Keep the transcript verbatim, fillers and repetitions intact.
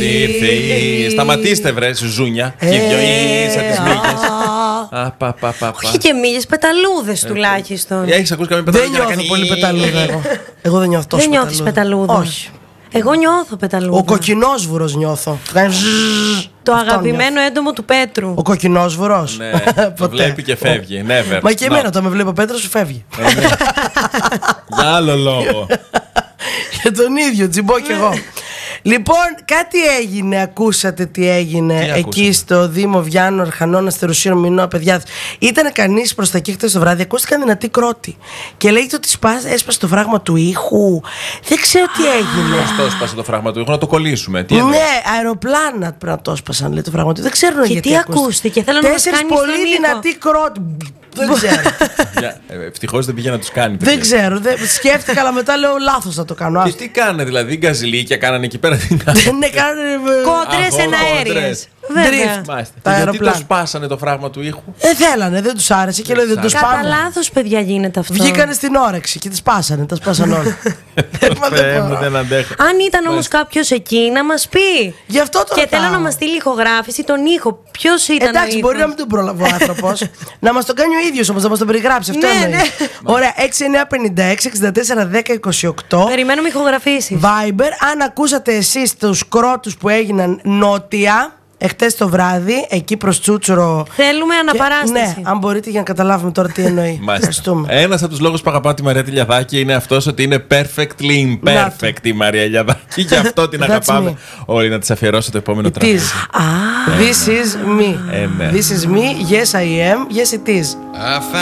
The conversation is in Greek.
ήρθε. Σταματήστε, βρε, ζούνια. Και οι δυο σαν τις μύγες. Όχι και μύγες, πεταλούδες τουλάχιστον. Έχεις ακούσει καμία πεταλούδα? Δεν νιώθω πολύ πεταλούδα εγώ. Εγώ δεν νιώθω τόσο Δεν νιώθεις πεταλούδα? Όχι. Εγώ νιώθω πεταλούδα. Ο κοκκινόσβουρος νιώθω. Το αγαπημένο έντομο του Πέτρου. Ο κοκκινόσβουρος. Ναι, το βλέπει και φεύγει. Never. Μα και εμένα όταν με βλέπει ο Πέτρος σου φεύγει. Για άλλο λόγο. Για τον ίδιο, τσιμπώ κι εγώ. Λοιπόν, κάτι έγινε, ακούσατε τι έγινε τι εκεί ακούσατε? στο Δήμο Βιάννου Αρχανών Αστερουσίων Μινώα, παιδιά. Ήταν κανείς προς τα εκεί χτες το βράδυ, ακούστηκαν δυνατή κρότη. Και λέγεται ότι σπάς, έσπασε το φράγμα του ήχου. Δεν ξέρω τι έγινε. Πώς το έσπασε το φράγμα του ήχου, να το κολλήσουμε? Τι Ναι, εννοείς? αεροπλάνα πρέπει να το έσπασαν, λέει το φράγμα του. Δεν ξέρουν Και γιατί. τι ακούστηκε, θέλω να μας Τέσσερις κάνεις πολύ τον ήχο. δυνατή κρότη. Δεν ξέρω. Ευτυχώς δεν πήγε να τους κάνει. Δεν ξέρω. Δεν... Σκέφτηκα, αλλά μετά λέω λάθος να το κάνω. Και τι κάνανε, δηλαδή, γκαζιλίκια κάνανε εκεί πέρα? Ναι, κάνανε. Κόντρες εναέριες. Βέβαια. Μάλιστα. Τα Γιατί αεροπλάνα. το σπάσανε το φράγμα του ήχου? Δεν θέλανε, δεν τους άρεσε και λέω δεν το Κατά σπάμε. λάθος, παιδιά, γίνεται αυτό. Βγήκανε στην όρεξη και τις σπάσανε, τα σπάσανε όλα. Θεέ μου, δεν αντέχω. Αν ήταν όμως κάποιος εκεί να μας πει. Γι' αυτό το Και ρωτάω. θέλω να μας στείλει ηχογράφηση, τον ήχο. Ποιος ήταν Εντάξει, ο μπορεί να ήχος? μην τον προλαβώ ο άνθρωπος. Να μας το κάνει ο ίδιος όμως, να μας το περιγράψει. Αυτό Ναι, εννοεί. ναι. Ωραία, έξι εννιά πέντε έξι εξήντα τέσσερα δέκα είκοσι οκτώ. Περιμένουμε ηχογραφήσεις. Viber, αν ακούσατε εσείς τους κρότους που έγιναν νότια εχτες το βράδυ, εκεί προς Τσούτσουρο. Θέλουμε Και- αναπαράσταση. Ναι, αν μπορείτε για να καταλάβουμε τώρα τι εννοεί. Ευχαριστούμε. Ένα από τους λόγους που αγαπάω τη Μαρία τη Λιαδάκη είναι αυτός ότι είναι perfectly imperfect η Μαρία Λιαδάκη. Γι' αυτό την That's αγαπάμε me. όλοι. Να της αφιερώσω το επόμενο It τραγούδι. is. This is me. Ε, ναι. This is me. Yes, I am. Yes, it is.